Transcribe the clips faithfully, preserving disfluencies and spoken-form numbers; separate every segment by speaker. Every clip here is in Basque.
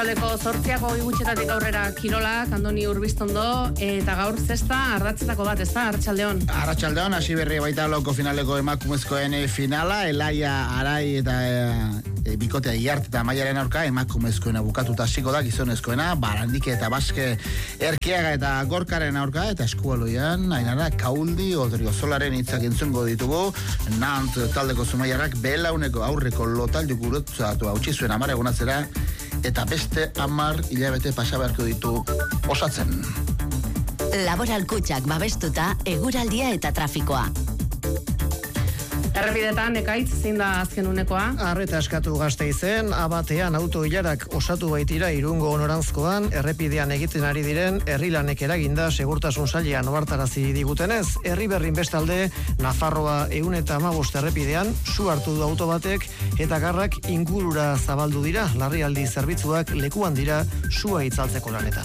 Speaker 1: Aldeko zortziako igutxetatik aurrera kirolak, Andoni Urbiztondo, eta gaur zesta arratzetako bat, ez da, Arratsaldeon?
Speaker 2: Arratsaldeon, hasi berri baita loko finaleko emakumezkoen finala, Elaia, Arai eta e, bikotea Iart eta Maiaren aurka, emakumezkoena bukatuta hasiko da, gizonezkoena, Barandike eta Baske Erkiaga eta Gorkaren aurka, eta eskualoian, Ainara Kauldi, Odriozolaren hitzak entzungo ditugu, Nant taldeko Zumaiarrak belauneko aurreko lotaldu gurutzatu hautsi zuen amar egunatzera, eta beste hamar hilabete pasa beharko ditu osatzen.
Speaker 3: Laboral Kutxak babestuta eguraldia eta trafikoa.
Speaker 1: Errepidetan, Ekaitz, zein da azken unekoa?
Speaker 4: Arreta eskatu Gasteizen, abatean auto hilarak osatu baitira Irungo Onoranzkoan, errepidean egiten ari diren, herrilanek eraginda segurtasun sailean ohartarazi digutenez, herri berrin bestalde, Nafarroa ehun eta hamabost errepidean, su hartu du auto batek, eta garrak ingurura zabaldu dira, larrialdi zerbitzuak lekuan dira sua itzaltzeko lanetan.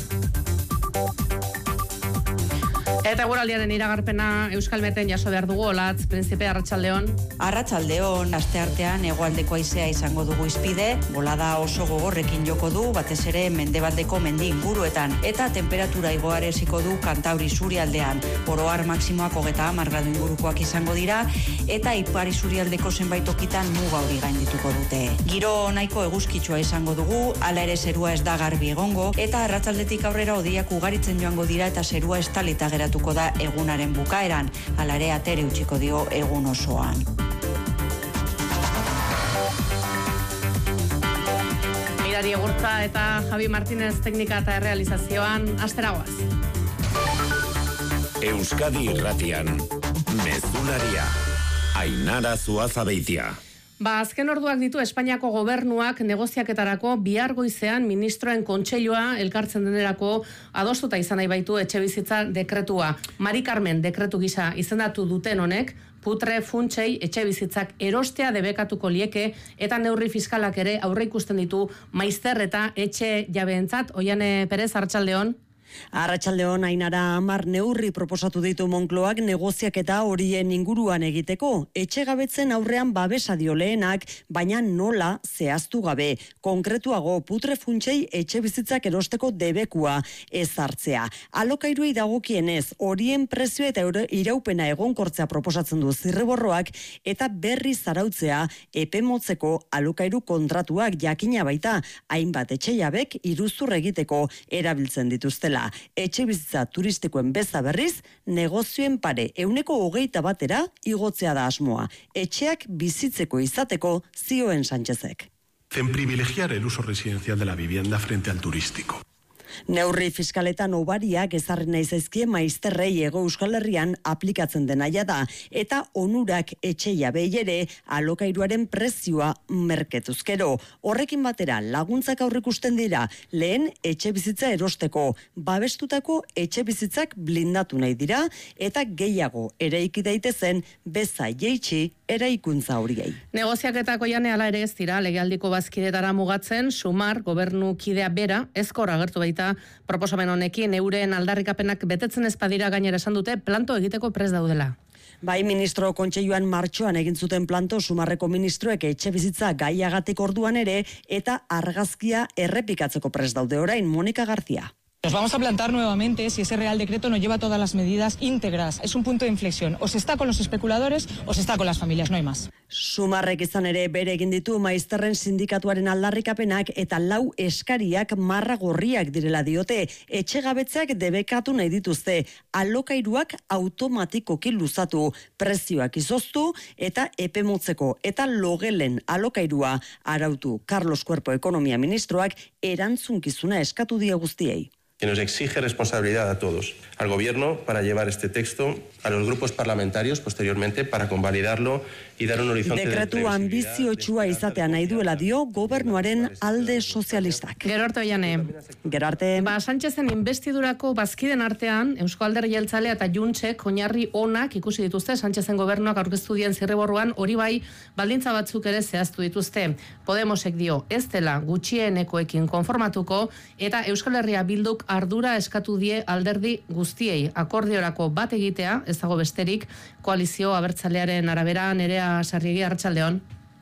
Speaker 1: Eta eguraldiaren iragarpena Euskalmeten jaso behar dugu, Olatz, Prinzipe, Arratsaldeon.
Speaker 5: Arratsaldeon, asteartean hegoaldeko haizea izango dugu izpide, bolada oso gogorrekin joko du, batez ere mendebaldeko mendi inguruetan, eta temperatura igoaresiko du Kantauri surialdean, oroar maksimoak hogeita hamar gradu ingurukoak izango dira, eta ipar isurialdeko zenbait tokitan muga hori gaindituko dute. Giro nahiko eguzkitsua izango dugu, hala ere zerua ez da garbi egongo, eta arratsaldetik aurrera hodeiak ugaritzen joango dira eta zerua estalita geratu da egunaren bukaeran, hala ere atere utziko dio egun osoan.
Speaker 1: Mirari Egurtza eta Javi Martínez teknika eta errealizazioan, asteragoaz.
Speaker 6: Euskadi Irratian, Mezularia, Ainara Zuazabeitia.
Speaker 1: Ba, azken orduak ditu Espainiako gobernuak negoziaketarako bihar goizean ministroen kontseilua elkartzen denerako adostuta izan nahi baitu etxebizitza dekretua. Mari Carmen dekretu gisa izendatu duten honek, putre funtsei etxebizitzak erostea debekatuko lieke eta neurri fiskalak ere aurreikusten ditu maizter eta etxe jabeentzat. Oiane Perez, Arratsaldeon.
Speaker 7: Arratsaldeon, Ainara, hamar neurri proposatu ditu Moncloak negoziaketa horien inguruan egiteko. Etxegabetzen aurrean babesa dio lehenak, baina nola zehaztu gabe. Konkretuago, putre funtsei etxe bizitzak erosteko debekua ezartzea. Alokairuei dagokienez, horien prezioa eta iraupena egonkortzea proposatzen du zirriborroak eta berri zarautzea epe motzeko alokairu kontratuak jakina baita, hainbat etxe jabek iruzur egiteko erabiltzen dituztela. Etxe bizitza turistikoen beza berriz, negozioen pare euneko hogeita batera igotzea da asmoa. Etxeak bizitzeko izateko zioen Sánchezek.
Speaker 8: En privilegiar el uso residencial de la vivienda frente al turístico.
Speaker 7: Neurri fiskaletan obariak ezarri nahi zaizkie maizterrei Hego Euskal Herrian aplikatzen denaia da, eta onurak etxe jabei ere alokairuaren prezioa merketuzkero. Horrekin batera laguntzak aurrikusten dira, lehen etxe bizitza erosteko, babestutako etxe bizitzak blindatu nahi dira, eta gehiago eraiki daitezen beza jeitsi eraikuntza horiei.
Speaker 1: Negoziaketako jane ala ere ez dira, legealdiko bazkidetara mugatzen, Sumar gobernu kidea bera, ezkor agertu baita proposamen honekin, euren aldarrikapenak betetzen ez badira gainera esan dute, planto egiteko prest daudela.
Speaker 7: Bai, ministro kontseiluan martxoan egin zuten planto Sumarreko ministroek etxe bizitza gaiagatik orduan ere, eta argazkia errepikatzeko prest daude orain, Monika García.
Speaker 9: Nos vamos a plantar nuevamente si ese Real Decreto no lleva todas las medidas íntegras. Es un punto de inflexión. O se está con los especuladores o se está con las familias, no hay más.
Speaker 7: Sumarrek izan ere bere egin ditu maizterren sindikatuaren aldarrikapenak eta lau eskariak marra gorriak direla diote. Etxegabetzeak debekatu nahi dituzte, alokairuak automatikoki luzatu, prezioak izoztu eta epemotzeko eta logelen alokairua arautu. Carlos Cuerpo ekonomia ministroak erantzunkizuna eskatu die guztiei.
Speaker 10: Que nos exige responsabilidad a todos, al Gobierno para llevar este texto a los grupos parlamentarios posteriormente para convalidarlo y dar un horizonte de
Speaker 7: Dekretu ambiziotsua izatea nahi duela dio gobernuaren alde sozialistak.
Speaker 1: Gero arte oiane.
Speaker 7: Gero arte.
Speaker 1: Ba, Sánchezen investidurako bazkiden artean, Eusko Alderdi Jeltzalea eta Juntsek oinarri onak ikusi dituzte, Sánchezen gobernuak aurkeztu dien zirriborroan, hori bai, baldintza batzuk ere zehaztu dituzte. Podemosek dio, ez dela gutxienekoekin konformatuko, eta Euskal Herria Bilduk ardura eskatu die alderdi guztiei. Akordiorako bat egitea, ez dago besterik, koalizio abertzalearen arabera. Nerea Sarriegi, Arratsaldeon.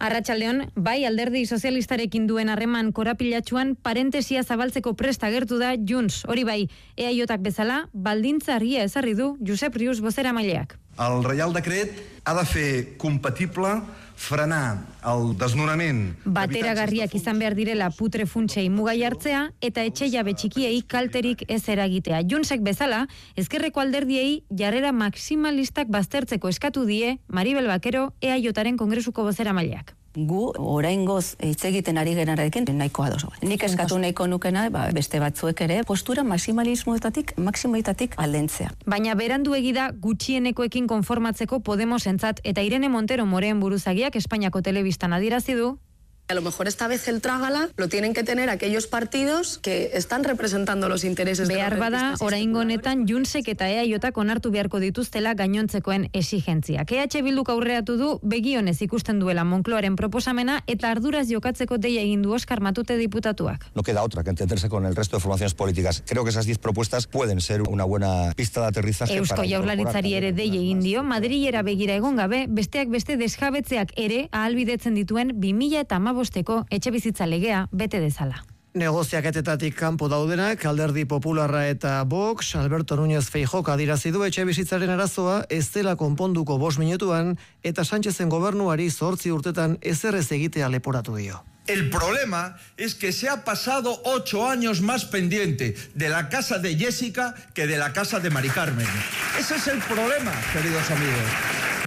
Speaker 11: Arratsaldeon, bai alderdi sozialistarekin duen harreman korapilatsuan parentesia zabaltzeko prest agertu da Junts. Hori bai, E A J-ak bezala, baldintza argia ezarri du Josep Rius bozeramaileak.
Speaker 12: El Reial Decret ha de fer compatible frenar el desnonament...
Speaker 11: Bateragarriak izan behar direla putre funtsei mugai hartzea eta etxe jabe txikiei kalterik ez eragitea. Juntsek bezala, ezkerreko alderdiei jarrera maximalistak baztertzeko eskatu die Maribel Bakero E A J-aren kongresuko bozeramaileak.
Speaker 13: Gu oraingoz hitz egiten ari genarekin nahiko ados. Nik eskatu nahiko nukena, ba, beste batzuek ere, postura maximalismoetatik, maximoitatik aldentzea.
Speaker 11: Baina beranduegi da gutxienekoekin konformatzeko Podemosentzat eta Irene Montero Moreen buruzagiak Espainiako telebistan adierazi du.
Speaker 14: A lo mejor esta vez el trágala lo tienen que tener aquellos partidos que están representando los intereses de
Speaker 11: Behar bada, oraingo honetan Juntsek eta E A J-ak onartu beharko dituztela gainontzekoen exigentzia. E H Bilduk aurreatu du begionez ikusten duela Moncloaren proposamena eta arduraz jokatzeko deia egin du Oskar Matute diputatuak.
Speaker 15: No queda otra que entenderse con el resto de formaciones políticas. Creo que esas diez propuestas pueden ser una buena pista de aterrizaje.
Speaker 11: Eusko Jaurlaritzari ere deia egin dio, Madrilera begira egon gabe, besteak beste desjabetzeak ere ahalbidetzen dituen bi mila hamabost bosteko etxe bizitza legea bete dezala.
Speaker 4: Negoziaketetatik kanpo daudenak, Alderdi Popularra eta Vox, Alberto Núñez Feijóok adierazi du etxe bizitzaren arazoa ez dela konponduko bost minutuan eta Sánchezen gobernuari zortzi urtetan ezer ez egitea leporatu dio.
Speaker 16: El problema es que se ha pasado ocho años más pendiente de la casa de Jessica que de la casa de Mari Carmen. Ese es el problema, queridos amigos.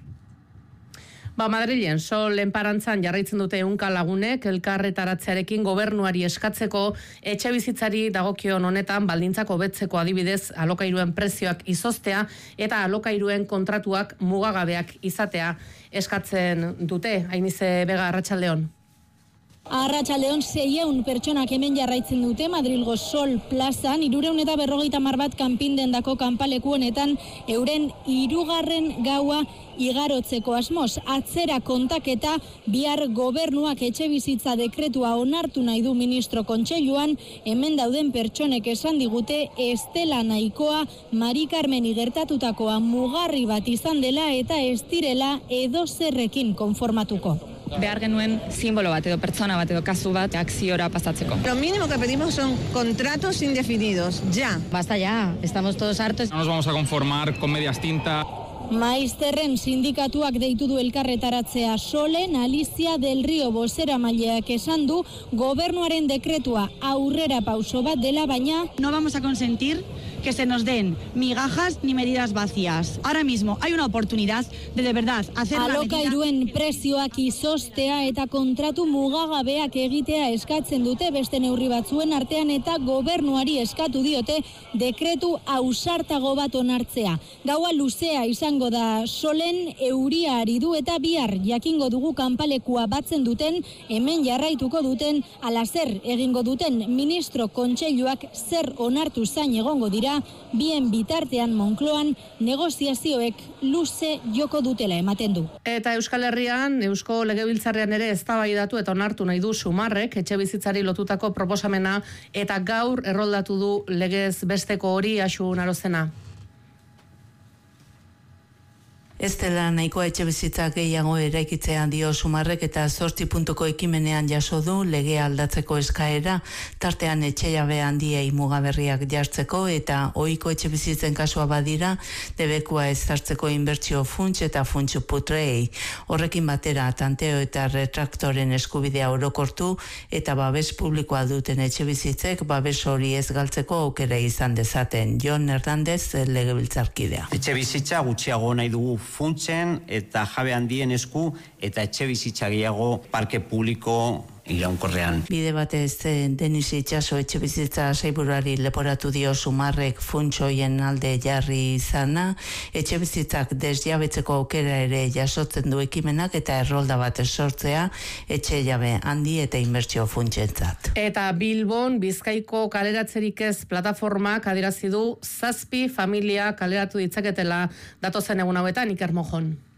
Speaker 1: Ba, Madrilen, sol enparantzan jarraitzen dute ehunka lagunek elkarretaratzearekin gobernuari eskatzeko etxe bizitzari dagokion honetan baldintzak hobetzeko adibidez alokairuen prezioak izoztea eta alokairuen kontratuak mugagabeak izatea eskatzen dute. Ainize Bega, Arratsaldeon.
Speaker 17: Arratsaldeon seiehun pertsonak hemen jarraitzen dute Madrilgo Sol plazan, hirurehun eta berrogeita hamar bat kanpindendako kanpaleku honetan euren hirugarren gaua igarotzeko asmoz. Atzera kontaketa bihar gobernuak etxe bizitza dekretua onartu nahi du ministro kontseiluan, hemen dauden pertsonek esan digute ez dela nahikoa Mari Carmeni gertatutakoa mugarri bat izan dela eta ez direla edozerrekin konformatuko.
Speaker 18: Behar genuen simbolo bat edo pertsona bat edo kasu bat akziora pasatzeko.
Speaker 19: Lo mínimo que pedimos son contratos indefinidos, ya.
Speaker 20: Basta ya, estamos todos hartos.
Speaker 21: No nos vamos a conformar con medias tintas.
Speaker 17: Maizterren sindikatuak deitu du elkarretaratzea Solen, Alicia del Rio bozeramaileak esan du gobernuaren dekretua aurrera pauso bat dela, baina
Speaker 22: no vamos a consentir que se nos den migajas ni medidas vacías. Ahora mismo hay una oportunidad de de verdad hacer la medida...
Speaker 17: Alokairuen prezioak izoztea eta kontratu mugagabeak egitea eskatzen dute beste neurri batzuen artean eta gobernuari eskatu diote dekretu ausartago bat onartzea. Gaua luzea izango da Solen, euria ari du eta bihar jakingo dugu kanpalekua batzen duten, hemen jarraituko duten, ala zer egingo duten ministro kontseiluak zer onartu zain egongo dira, bien bitartean Moncloan negoziazioek luze joko dutela ematen du.
Speaker 1: Eta Euskal Herrian, Eusko Legebiltzarrean ere eztabaidatu eta onartu nahi du Sumarrek etxe bizitzari lotutako proposamena eta gaur erroldatu du legez besteko hori Axu Narozena.
Speaker 23: Ez dela nahikoa etxe bizitza gehiago eraikitzea dio Sumarrek eta zortzi puntuko ekimenean jaso du legea aldatzeko eskaera, tartean etxe jabe handiei mugaberriak jartzeko eta ohiko etxe bizitzen kasua badira, debekua ezartzeko inbertsio funts eta funts putrei. Horrekin batera tanteo eta retraktoren eskubidea orokortu eta babes publikoa duten etxe bizitzek babes hori ez galtzeko aukera izan dezaten. Jon Hernandez, legebiltzarkidea.
Speaker 24: Etxe bizitza gutxiago nahi dugu funtsen eta jabe handien esku eta etxe bizitza gehiago parke publiko iraunkorrean.
Speaker 23: Bide batez Denis Itxaso etxe bizitza sailburuari leporatu dio Sumarrek funtsoien alde jarri izana, etxe bizitzak desjabetzeko aukera ere jasotzen du ekimenak eta errolda bat sortzea etxe jabe handi eta inbertsio funtsentzat.
Speaker 1: Eta Bilbon Bizkaiko kaleratzerik ez plataformak adierazi du zazpi familia kaleratu ditzaketela datozen egun hauetan. Iker Mojon.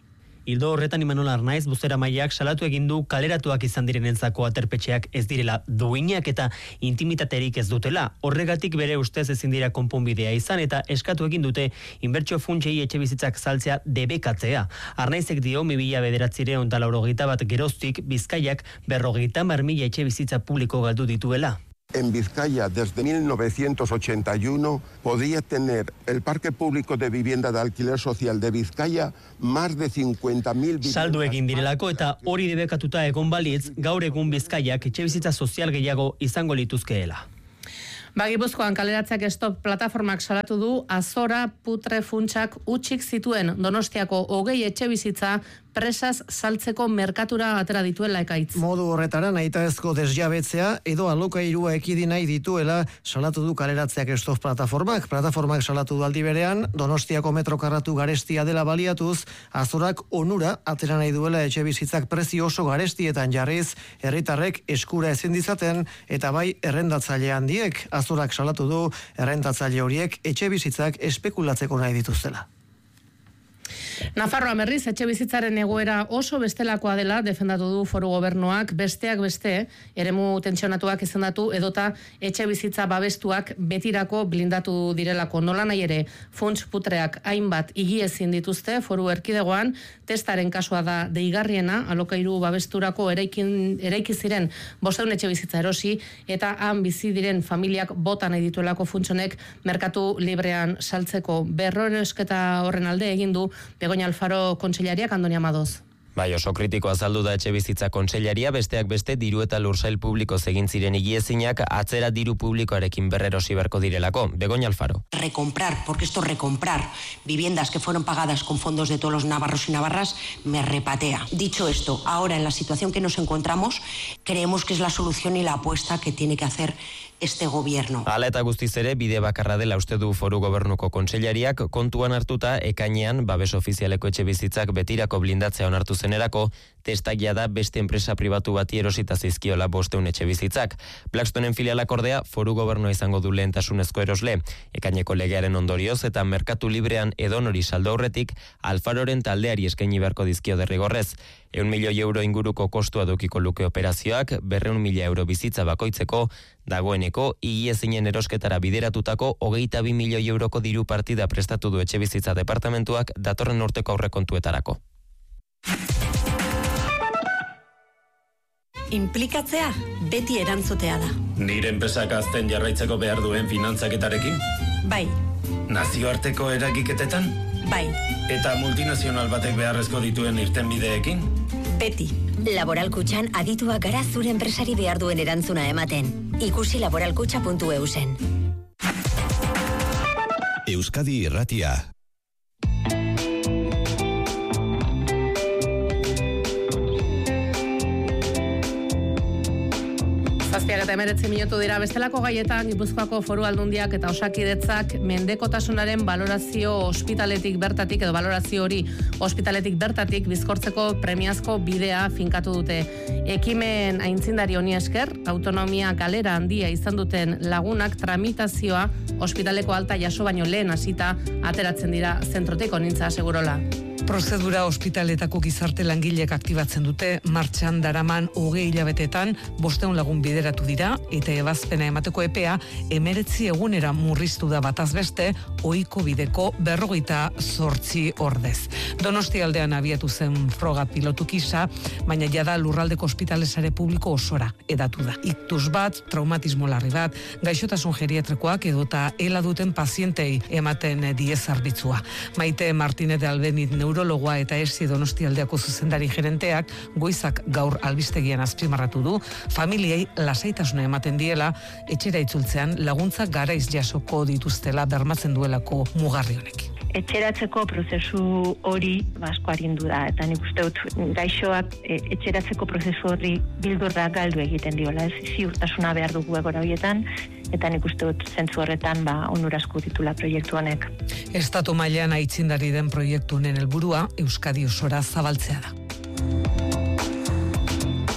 Speaker 2: Ildo horretan Imanol Arnaiz bozeramaileak salatu egin du kaleratuak izan direnentzako aterpetxeak ez direla duinak eta intimitaterik ez dutela. Horregatik bere ustez ezin dira konponbidea izan eta eskatu egin dute inbertsio funtsei etxebizitzak saltzea debekatzea. Arnaizek dio mila bederatziehun eta laurogeita bat geroztik Bizkaiak berrogeita hamar mila etxebizitza publiko galdu dituela.
Speaker 3: En Vizcaya, desde mil novecientos ochenta y uno, podía tener el parque público de vivienda de alquiler social de Vizcaya más de cincuenta mil viviendas.
Speaker 2: Saldu egin direlako eta hori debekatuta egon balitz, gaur egun Bizkaiak etxebizitza sozial gehiago izango lituzkeela.
Speaker 1: Ba, Gipuzkoan kaleratzeak stop plataformak salatu du Azora putre funtsak utxik zituen Donostiako hogei etxebizitza presaz saltzeko merkatura atera dituela ekaitz.
Speaker 4: Modu horretara nahitaezko desjabetzea edo alokairua ekidi nahi dituela salatu du kaleratzeak stop plataformak. Plataformak salatu du aldi berean Donostiako metro karratu garestia dela baliatuz, Azorak onura atera nahi duela etxebizitzak prezio oso garestietan jarriz, herritarrek eskura ezin dizaten eta bai errendatzaile handiek. Azorak salatu du errentatzaile horiek etxebizitzak espekulatzeko nahi dituztela.
Speaker 1: Nafarroa berriz etxebizitzaren egoera oso bestelakoa dela defendatu du foru gobernuak, besteak beste, eremu tentsionatuak izendatu edota etxebizitza babestuak betirako blindatu direlako. Nola nahi ere, funts putreak hainbat igiezin dituzte foru erkidegoan, testaren kasua da deigarriena, alokairu babesturako eraikin, eraiki ziren bosteun etxebizitza erosi, eta han bizi diren familiak bota nahi dituelako funtsonek merkatu librean saltzeko. Berroresketa horren alde egin du Begoña Alfaro kontseilariak Andoni Amadoz.
Speaker 5: Bai, oso kritiko azaldu da etxebizitza kontseilaria, besteak beste diru eta lursail publiko egin ziren higiezinak atzera diru publikoarekin berrerosi beharko direlako. Begoña Alfaro.
Speaker 6: Recomprar, porque esto recomprar viviendas que fueron pagadas con fondos de todos los navarros y navarras me repatea. Dicho esto, ahora en la situación que nos encontramos, creemos que es la solución y la apuesta que tiene que hacer este gobierno.
Speaker 5: Hala eta guztiz ere, bide bakarra dela uste du foru gobernuko kontseilariak, kontuan hartuta ekainean babes ofizialeko etxebizitzak betirako blindatzea onartu zenerako, testagia da beste enpresa pribatu bati erosita zizkiola bosteun etxebizitzak. Blackstonen filialak ordea foru gobernua izango du lehentasunezko erosle. Ekaineko legearen ondorioz eta merkatu librean edonori saldo aurretik, Alfaroren taldeari eskaini beharko dizkio derrigorrez. Eun milioi euro inguruko kostua dukiko luke operazioak, berreun mila euro bizitza bakoitzeko, dagoeneko igiezinen erosketara bideratutako hogeita bi milioi euroko diru partida prestatu du etxebizitza departamentuak datorren urteko aurrekontuetarako.
Speaker 25: Inplikatzea beti erantzutea da.
Speaker 26: Nire enpresak azten jarraitzeko behar duen finantzaketarekin?
Speaker 25: Bai.
Speaker 26: Nazioarteko eragiketetan?
Speaker 25: Bai.
Speaker 26: Eta multinazional batek beharrezko dituen irtenbideekin?
Speaker 25: Beti.
Speaker 27: Laboral Kutxan adituak gara zure enpresari behar duen erantzuna ematen. Ikusi laboralkutxa puntu e u zen.
Speaker 28: Euskadi Irratia.
Speaker 1: Zazpiak eta emeretzi minutu dira bestelako gaietan Gipuzkoako Foru Aldundiak eta Osakidetzak mendekotasunaren balorazio ospitaletik bertatik edo balorazio hori ospitaletik bertatik bizkortzeko premiazko bidea finkatu dute. Ekimen aintzindari honi esker, autonomia galera handia izan duten lagunak tramitazioa ospitaleko alta jaso baino lehen hasita ateratzen dira zentrotik onintza segurola.
Speaker 29: Prozedura ospitaletako gizarte langileek aktibatzen dute, martxan daraman hogei hilabetetan bosteun lagun bideratu dira eta ebazpena emateko epea emeretzi egunera murriztu da bataz beste ohiko bideko berrogeita zortzi ordez. Donosti aldean abiatu zen froga pilotu kisa, baina jada lurraldeko ospitalesare publiko osora edatu da. Iktus bat, traumatismo larri bat, gaixotasun geriatrikoak edota hela duten pazientei ematen die zerbitzua. Maite Martinez de Albenit neurologoa eta esi Donostialdeako zuzendari gerenteak goizak gaur albistegian azpimarratu du, familiei lasaitasuna ematen diela, etxera itzultzean laguntza garaiz jasoko dituztela bermatzen duelako mugarri honek.
Speaker 30: Etxeratzeko prozesu hori asko arindu da, eta nik uste dut gaixoak e, etxeratzeko prozesu hori bildurra galdu egiten diola, ez ziurtasuna behar dugu egora horietan, eta nik uste dut zentzu horretan ba, onurazko ditula proiektu honek.
Speaker 29: Estatu mailan aitzindari den proiektu honen helburua Euskadi osora zabaltzea da.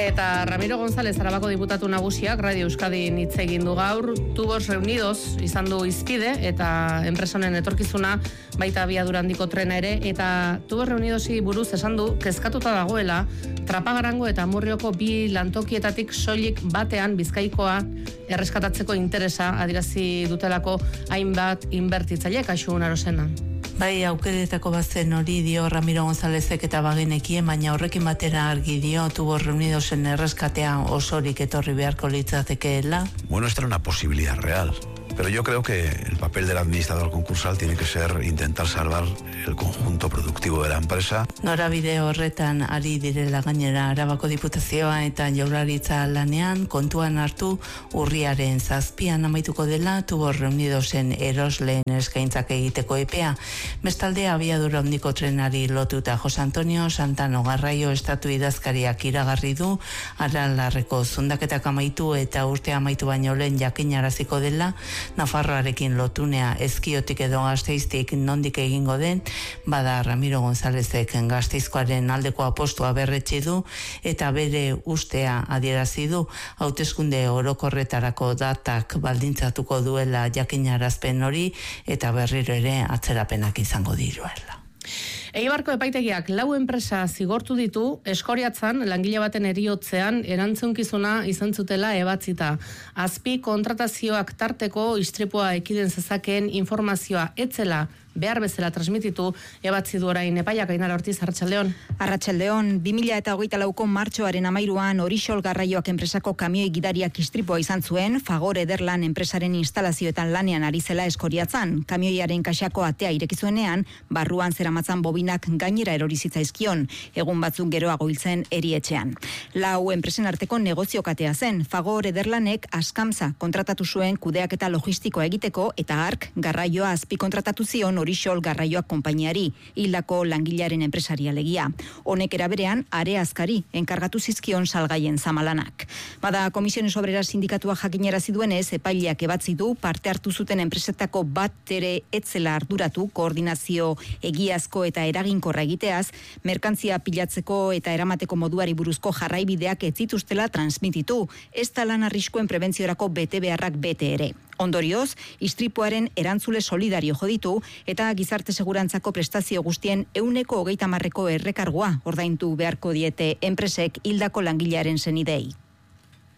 Speaker 1: Eta Ramiro González, Arabako diputatu nagusiak, Radio Euskadi hitz egin du gaur, tubos reunidos izan du izpide, eta enpresonen etorkizuna baita abiadura handiko trena ere, eta tubos reunidosi buruz esan du, kezkatuta dagoela, Trapagarango eta Amurrioko bi lantokietatik soilik batean Bizkaikoa erreskatatzeko interesa adirazi dutelako hainbat inbertitzaile. Kaixu Narosena.
Speaker 23: Bai, aukeretako bazen hori dio Ramiro Gonzálezek eta bagenekien, baina horrekin batera argi dio tubos reunidosen erreskatea osorik etorri beharko litzatekeela.
Speaker 7: Bueno, esta era una posibilidad real. Pero yo creo que el papel del administrador concursal tiene que ser intentar salvar el conjunto productivo de la empresa.
Speaker 23: Norabide horretan ari direla gainera Arabako Diputazioa eta Jaurlaritza lanean kontuan hartu urriaren zazpian amaituko dela tubos reunidosen erosleen eskaintzak egiteko epea. Bestalde abiadura handiko trenari lotuta Jose Antonio Santano Garraio estatu idazkariak iragarri du Aralarreko zundaketak amaitu eta urtea amaitu baino lehen jakinaraziko dela Nafarroarekin lotunea ezkiotik edo Gasteiztik nondik egingo den, bada Ramiro Gonzálezek Gasteizkoaren aldeko apostua berretsi du eta bere ustea adierazi du hauteskunde orokorretarako datak baldintzatuko duela jakinarazpen hori eta berriro ere atzerapenak izango diruela.
Speaker 1: Eibarko epaitegiak lau enpresa zigortu ditu Eskoriatzan langile baten eriotzean erantzunkizuna izan zutela ebatzita. Azpi kontratazioak tarteko istripua ekiden zezakeen informazioa etzela behar bezala transmititu ebatzi du orain epaiak. Ainara Ortiz, Arratsaldeon.
Speaker 8: Arratsaldeon, bi mila hogeita lauko martxoaren amairuan Orixol Garraioak enpresako kamioi gidariak istripua izan zuen Fagor Ederlan enpresaren instalazioetan lanean ari zela Eskoriatzan. Kamioiaren kaxako atea ireki zuenean, barruan zeramatzan bobinak gainera erori zitzaizkion, egun batzuk geroago hiltzen erietxean. Lau enpresen arteko negoziokatea zen, Fagor Ederlanek Askamsa kontratatu zuen kudeaketa logistikoa egiteko eta Ark Garraioa azpi kontratatu zion Orixol Garraioak konpainiari, hildako langilearen enpresaria legia. Honek eraberean, are azkari, enkargatu zizkion salgaien zamalanak. Bada, Komisiones Obreras sindikatua jakinarazi duenez, epaileak ebatzi du parte hartu zuten enpresetako bat ere etzela arduratu koordinazio egiazko eta eraginkorra egiteaz, merkantzia pilatzeko eta eramateko moduari buruzko jarraibideak ez zituztela transmititu, ez da lan arriskuen prebentziorako bete beharrak bete ere. Ondorioz, istripuaren erantzule solidario joditu eta gizarte segurantzako prestazio guztien ehuneko hogeita hamarreko errekargoa ordaindu beharko diete enpresek hildako langilearen senidei.